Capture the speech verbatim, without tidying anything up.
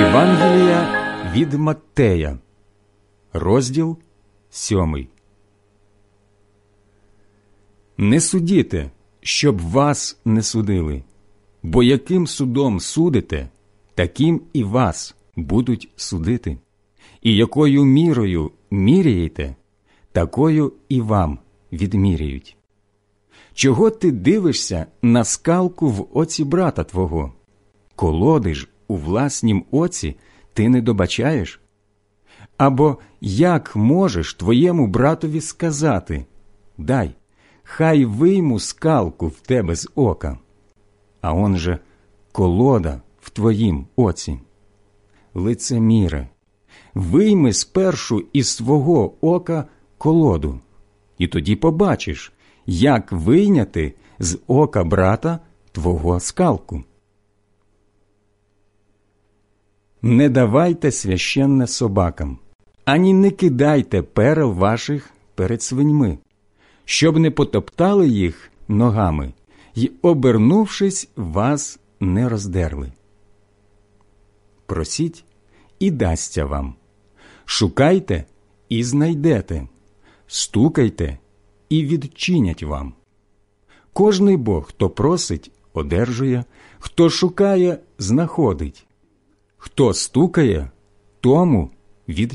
Євангелія від Маттея, розділ сьомий. Не судіте, щоб вас не судили, бо яким судом судите, таким і вас будуть судити. І якою мірою міряєте, такою і вам відміряють. Чого ти дивишся на скалку в оці брата твого? Колоди ж у власнім оці ти не добачаєш? Або як можеш твоєму братові сказати: дай, хай вийму скалку в тебе з ока, а он же колода в твоїм оці? Лицеміре, вийми спершу із свого ока колоду, і тоді побачиш, як вийняти з ока брата твого скалку. Не давайте священне собакам, ані не кидайте перел ваших перед свиньми, щоб не потоптали їх ногами й, обернувшись, вас не роздерли. Просіть, і дасться вам. Шукайте, і знайдете. Стукайте, і відчинять вам. Кожний бо, хто просить, одержує, хто шукає, знаходить. Хто стукає, тому відчинять.